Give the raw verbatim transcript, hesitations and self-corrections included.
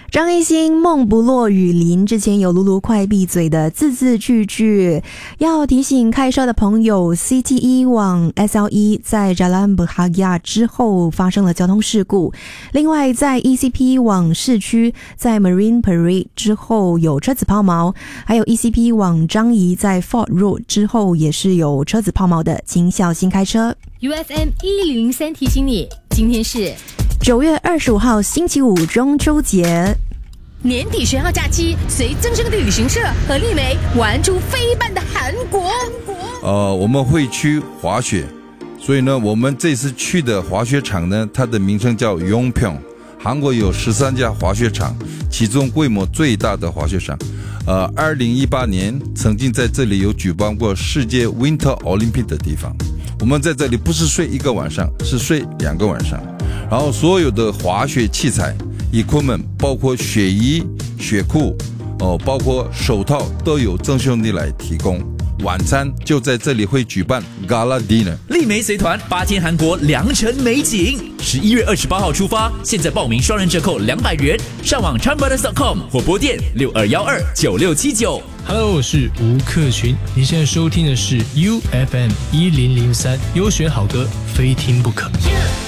张艺兴梦不落雨林之前有噜噜快闭嘴的字字句句，要提醒开车的朋友 C T E 往 S L E 在 Jalan Bahagia 之后发生了交通事故，另外在 E C P 往市区在 Marine Parade 之后有车子抛锚，还有 E C P 往张仪在 Fort Road 之后也是有车子抛锚的，请小心开车。 U F M 一零零三提醒你，今天是九月二十五号星期五，中秋节。 年底学号假期，随增生的旅行社和丽梅玩出飞半的韩国。 呃，我们会去滑雪，所以呢，我们这次去的滑雪场呢，它的名称叫 Yongpyeong。韩国有十三家滑雪场，其中规模最大的滑雪场，呃，二零一八年曾经在这里有举办过世界 Winter Olympic 的地方。我们在这里不是睡一个晚上，是睡两个晚上。然后所有的滑雪器材 equipment 包括雪衣、雪裤、哦，包括手套都有曾兄弟来提供。晚餐就在这里会举办 Gala Dinner。 丽梅随团八天韩国良辰美景，十一月二十八号出发，现在报名双人折扣两百元，上网 chan brothers dot com 或拨电六二一二九六七九。 Hello， 我是吴克群，你现在收听的是 U F M 一零零三，优选好歌，非听不可。